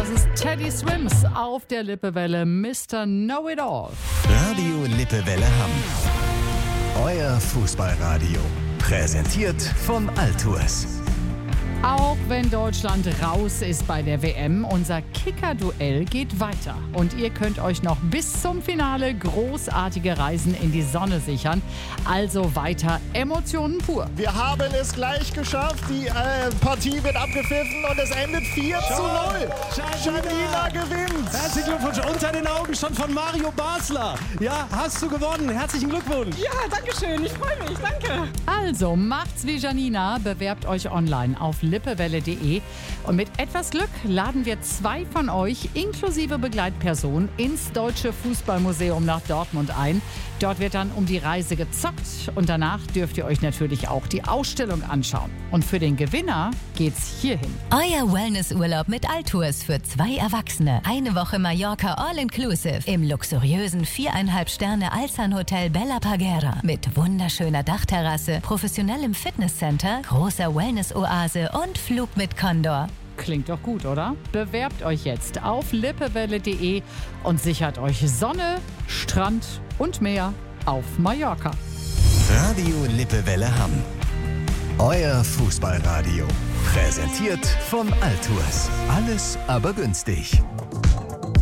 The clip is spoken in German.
Das ist Teddy Swims auf der Lippewelle, Mr. Know-It-All. Radio Lippewelle Hamm. Euer Fußballradio. Präsentiert von Altours. Auch wenn Deutschland raus ist bei der WM, unser Kicker-Duell geht weiter. Und ihr könnt euch noch bis zum Finale großartige Reisen in die Sonne sichern. Also weiter Emotionen pur. Wir haben es gleich geschafft. Die Partie wird abgepfiffen und es endet 4:0. Janina gewinnt. Herzlichen Glückwunsch. Unter den Augen schon von Mario Basler. Ja, hast du gewonnen. Herzlichen Glückwunsch. Ja, danke schön. Ich freue mich. Danke. Also macht's wie Janina. Bewerbt euch online auf lippewelle.de. Und mit etwas Glück laden wir 2 von euch inklusive Begleitperson ins Deutsche Fußballmuseum nach Dortmund ein. Dort wird dann um die Reise gezockt und danach dürft ihr euch natürlich auch die Ausstellung anschauen. Und für den Gewinner geht's hierhin. Euer Wellnessurlaub mit Altours für 2 Erwachsene. Eine Woche Mallorca All-Inclusive im luxuriösen 4,5 Sterne Alsan Hotel Bella Parguera mit wunderschöner Dachterrasse, professionellem Fitnesscenter, großer Wellness-Oase und Flug mit Condor. Klingt doch gut, oder? Bewerbt euch jetzt auf lippewelle.de und sichert euch Sonne, Strand und Meer auf Mallorca. Radio Lippewelle Hamm. Euer Fußballradio. Präsentiert von Altours. Alles aber günstig.